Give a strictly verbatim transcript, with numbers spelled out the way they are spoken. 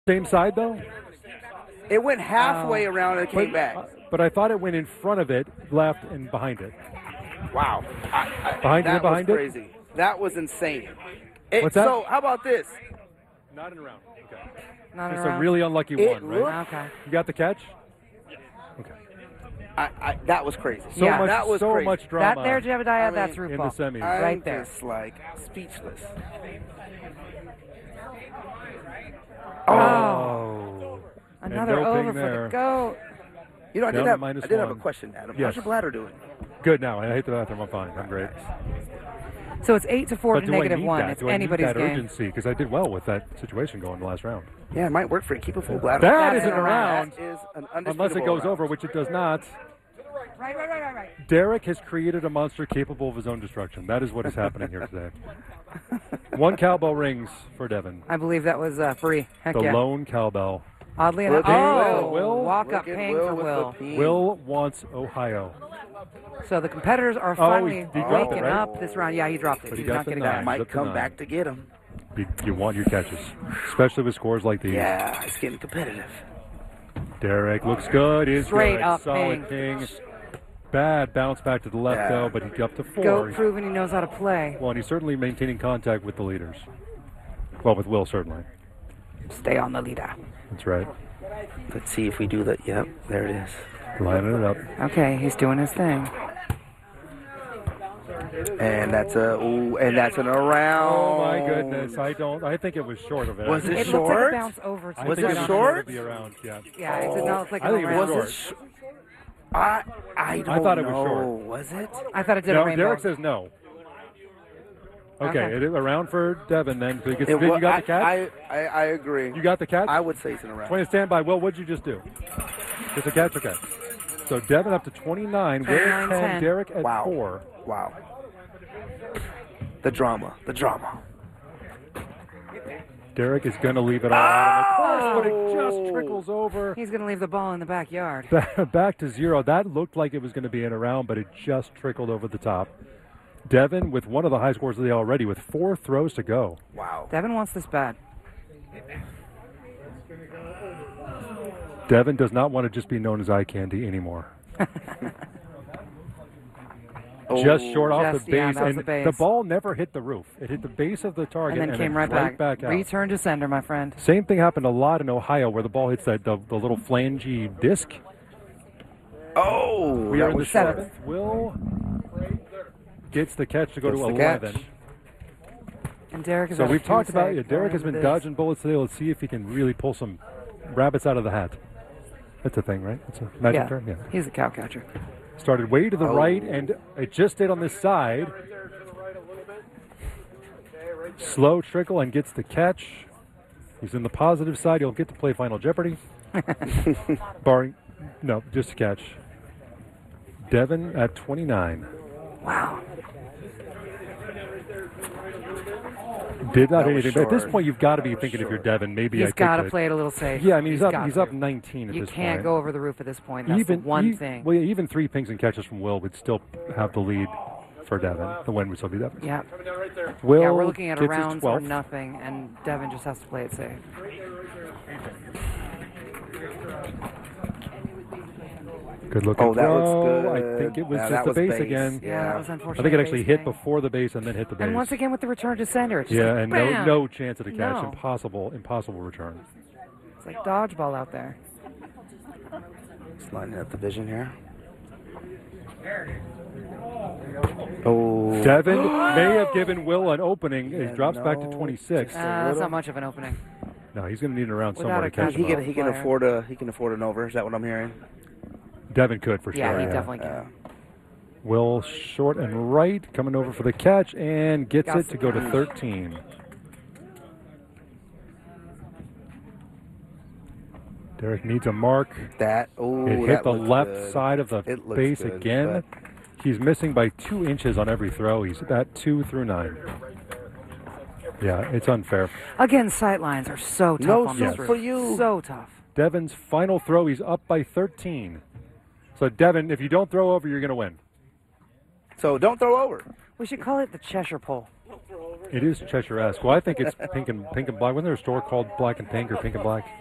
Same side, though? It went halfway Oh. around and it came But, back. uh, but I thought it went in front of it, left, and behind it. Wow. I, I, Behind it that and behind was it? crazy. That was insane. It, What's that? So, how about this? Not in a round. Okay. Not It's around. a really unlucky It one, right? looked- Okay. You got the catch? Okay. I, I, that was crazy. So Yeah. much, that was so crazy. much That drama there, Jebediah, I that's mean, roof in ball. the semis. I'm right there. just like speechless. Oh. Oh. Another And no over ping for there. the goat. You know, I did, Down to have, I minus did have a one. question, Adam. Yes. How's your bladder doing? Good now. I hate the bathroom. I'm fine. I'm great. So it's eight to four But to do I negative need one. that? It's Do I need anybody's that game. urgency? Because I did well with that situation going in the last round. Yeah, it might work for you. Keep a full bladder. That That's isn't an a round. That is an Unless it undisputable goes round. over, which it does not. Right, right, right, right, right. Derek has created a monster capable of his own destruction. That is what is happening here today. One cowbell rings for Devin. I believe that was uh, free. Heck The yeah. lone cowbell. Oddly enough. Look at Oh, Will. walk Look up at ping Will for with Will. the ping. Will wants Ohio. So the competitors are Oh, finally he- he dropped it, waking right? up this round. Yeah, he dropped it. But he He's got not the getting nine. back. Might Up to come nine. back to get him. You, you want your catches, especially with scores like these. Yeah, it's getting competitive. Derek looks good. Is Straight good. up Solid ping. Bad bounce back to the left Yeah. though, but he got to four. Goat proving he knows how to play. Well, and he's certainly maintaining contact with the leaders. Well, with Will certainly. Stay on the leader. That's right. Let's see if we do that. Yep, there it is. Lining it up. Okay, he's doing his thing. And that's a ooh, and that's an around. Oh my goodness! I don't. I think it was short of it. Was I it think It looked like a short? bounce over. To I Was think it right on short? had to be around. Yeah. Yeah, it did not look like I an think it was around. Was it? Sh- I I don't thought it was know. short. Was it? I thought it did No, a rainbow. Derek says no. Okay, Okay. it is around for Devin then. So you, get, It you wa- got I, the catch. I, I I agree. you got the catch. I would say it's an around. twenty standby. Will, what'd you just do? Just a catch. Okay. So Devin up to twenty-nine. Will at twenty-nine, ten. ten. Derek at Wow. four. Wow. The drama. The drama. Derek is going to leave it all out. Of course, but it Oh. just trickles over. He's going to leave the ball in the backyard. Back to zero. That looked like it was going to be in a round, but it just trickled over the top. Devin with one of the high scores of the day already with four throws to go. Wow. Devin wants this bad. Devin does not want to just be known as eye candy anymore. Just short off Just- the yeah, base, that was and the base. the ball never hit the roof. It hit the base of the target And then came right, right back. back out. Return to sender, my friend. Same thing happened a lot in Ohio where the ball hits that the, the little flangey disc. Oh, We that are in the was short. seventh. Will gets the catch to go Gets to the catch. eleven. And Derek is So at a we've talked few about sec it. Derek going has been into this. dodging bullets today. Let's see if he can really pull some rabbits out of the hat. That's a thing, right? It's a magic Yeah, term. Yeah. he's a cow catcher. Started way to the Oh. right, and it just stayed on this side. Slow trickle and gets the catch. He's in the positive side. He'll get to play Final Jeopardy. Barring, no, just a catch. Devin at twenty-nine. Wow. Did not That hit was anything. But at this short. point, you've got to be thinking if you're Devin, maybe I He's take got to the- play it a little safe. Yeah, I mean he's, up. got He's to. up nineteen at You this can't point. go over the roof at this point. That's even the one e- thing. Well, yeah, even three pings and catches from Will would still have the lead for Devin. The win would still be Devin. Yeah. Will Yeah, we're looking at a gets his rounds or twelfth. nothing, and Devin just has to play it safe. Good looking Oh, that throw. looks I good. think it was Yeah, just that the was base, base. again. Yeah, Yeah. that was I unfortunate. think it actually base hit thing. before the base and then hit the base. And once again with the return to sender, it's just yeah, like, and bam! no no chance at a catch. No. Impossible, impossible return. It's like dodgeball out there. Just lining up the vision here. Oh. Devin may have given Will an opening. Yeah, he drops back to no, twenty-six. just Uh, a that's little. not much of an opening. No, he's going to need an around Without somewhere a to catch He him. can up. he can Player. afford a he can afford an over. Is that what I'm hearing? Devin could for sure. Yeah, he definitely can. Yeah. Will short and right coming over for the catch and gets Got it to go to some. thirteen. Derek needs a mark. That oh, It hit that the looked left good. side of the It looks base good, again. but- He's missing by two inches on every throw. He's at two through nine. Yeah, it's unfair. Again, sight lines are so tough No on soup this roof. for you. So tough. Devin's final throw, he's up by thirteen. So, Devin, if you don't throw over, you're going to win. So don't throw over. We should call it the Cheshire Pole. It is Cheshire-esque. Well, I think it's pink and pink and black. Wasn't there a store called Black and Pink or Pink and Black?